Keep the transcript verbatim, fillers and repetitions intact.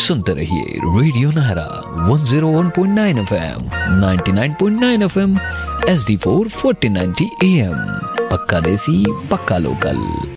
सुनते रहिए radio Nahra one zero one point nine FM, ninety nine point nine FM, H D four forty ninety am. पक्का देसी पक्का local.